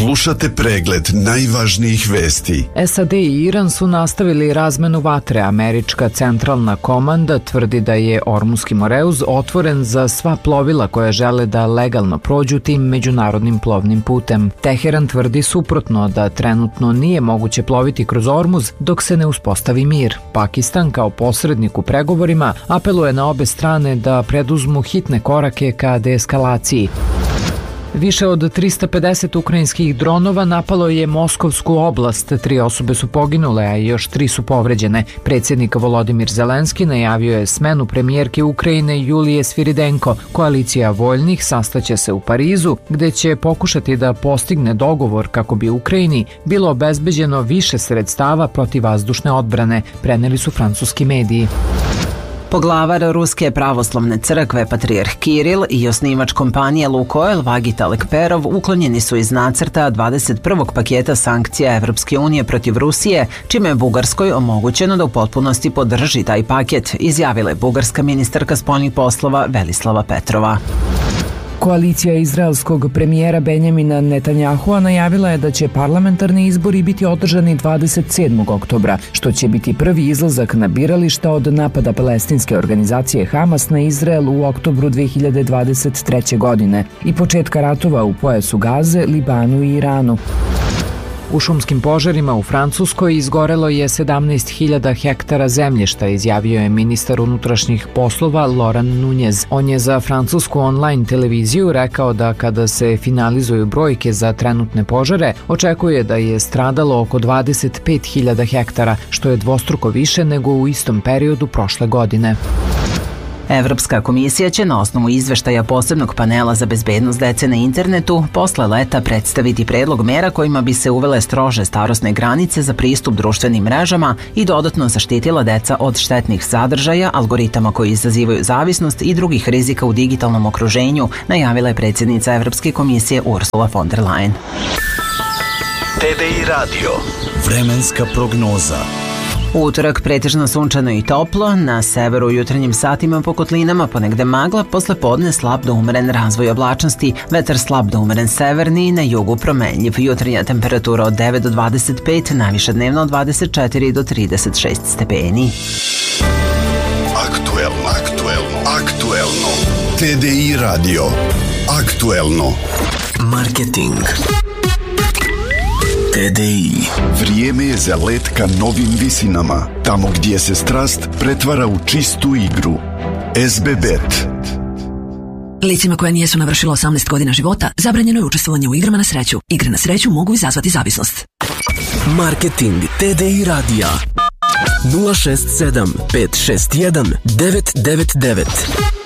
Slušate pregled najvažnijih vesti. SAD i Iran su nastavili razmenu vatre. Američka centralna komanda tvrdi da je Ormuski Moreuz otvoren za sva plovila koja žele da legalno prođu tim međunarodnim plovnim putem. Teheran tvrdi suprotno, da trenutno nije moguće ploviti kroz Ormuz dok se ne uspostavi mir. Pakistan kao posrednik u pregovorima apeluje na obe strane da preduzmu hitne korake ka deeskalaciji. Više od 350 ukrajinskih dronova napalo je Moskovsku oblast. 3 osobe su poginule, a još 3 su povređene. Predsjednik Volodimir Zelenski najavio je smenu premijerke Ukrajine Julije Sviridenko. Koalicija voljnih sastaće se u Parizu, gde će pokušati da postigne dogovor kako bi Ukrajini bilo obezbeđeno više sredstava protivvazdušne odbrane, preneli su francuski mediji. Poglavar Ruske pravoslavne crkve patrijarh Kiril i osnivač kompanije Lukoil Vagit Alekperov uklonjeni su iz nacrta 21. paketa sankcija Evropske unije protiv Rusije, čime je Bugarskoj omogućeno da u potpunosti podrži taj paket, izjavila je bugarska ministarka spoljnih poslova Velislava Petrova. Koalicija izraelskog premijera Benjamina Netanjahua najavila je da će parlamentarni izbori biti održani 27. oktobra, što će biti prvi izlazak na birališta od napada palestinske organizacije Hamas na Izrael u oktobru 2023. godine i početka ratova u pojasu Gaze, Libanu i Iranu. U šumskim požarima u Francuskoj izgorelo je 17.000 hektara zemljišta, izjavio je ministar unutrašnjih poslova Laurent Nunez. On je za francusku online televiziju rekao da kada se finalizuju brojke za trenutne požare, očekuje da je stradalo oko 25.000 hektara, što je dvostruko više nego u istom periodu prošle godine. Evropska komisija će na osnovu izveštaja posebnog panela za bezbednost dece na internetu posle leta predstaviti predlog mera kojima bi se uvele strože starosne granice za pristup društvenim mrežama i dodatno zaštitila deca od štetnih sadržaja, algoritama koji izazivaju zavisnost i drugih rizika u digitalnom okruženju, najavila je predsjednica Evropske komisije Ursula von der Leyen. TDI radio. Vremenska prognoza. U utorak pretežno sunčano i toplo, na severu u jutarnjim satima po kotlinama ponegde magla, posle podne slab do umeren razvoj oblačnosti, vetar slab do umeren severni, na jugu promenljiv, jutarnja temperatura od 9 do 25, najviša dnevno od 24 do 36 stepeni. Aktuelno. TDI radio. Aktuelno. Marketing. TDI. Vrijeme je za let ka novim visinama, tamo gdje se strast pretvara u čistu igru. SBBet. Licima koja nijesu navršila 18 godina života zabranjeno je učestvovanje u igrama na sreću. Igre na sreću mogu izazvati zavisnost. Marketing TDI radija 067 561 999.